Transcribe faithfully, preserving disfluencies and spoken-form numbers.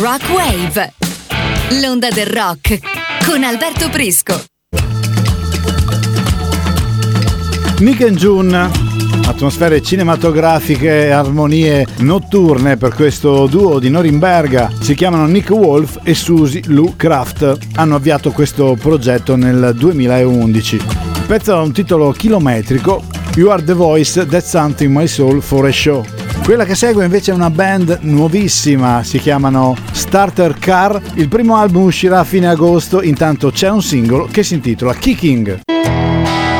Rock Wave, l'onda del rock con Alberto Prisco. Nick and June, atmosfere cinematografiche e armonie notturne per questo duo di Norimberga. Si chiamano Nick Wolf e Susie Lou Craft. Hanno avviato questo progetto nel duemilaundici. Il pezzo ha un titolo chilometrico, You Are the Voice That's Something My Soul for a Show. Quella che segue invece è una band nuovissima, si chiamano Starter Car. Il primo album uscirà a fine agosto, intanto c'è un singolo che si intitola Kicking.